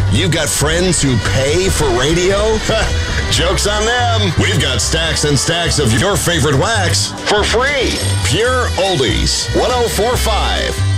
You got friends who pay for radio? Joke's on them. We've got stacks and stacks of your favorite wax for free. Pure Oldies 104.5.